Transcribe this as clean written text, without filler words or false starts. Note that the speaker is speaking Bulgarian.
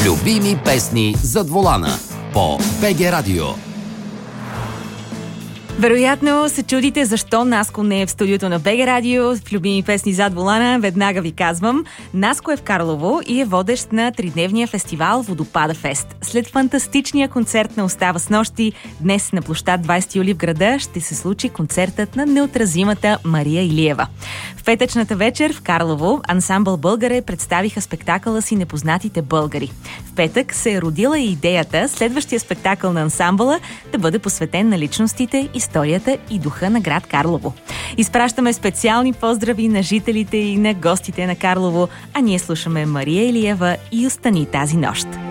Любими песни зад волана по БГ Радио. Вероятно се чудите защо Наско не е в студиото на БГ Радио в любими песни зад волана. Веднага ви казвам. Наско е в Карлово и е водещ на тридневния фестивал Водопада Фест. След фантастичния концерт на Остава с нощи, днес на площад 20 юли в града ще се случи концертът на неотразимата Мария Илиева. В петъчната вечер в Карлово ансамбъл Българе представиха спектакъла си Непознатите българи. В петък се е родила и идеята следващия спектакъл на ансамбъла да бъде посветен на личностите, историята и духа на град Карлово. Изпращаме специални поздрави на жителите и на гостите на Карлово, а ние слушаме Мария Илиева и Остани тази нощ.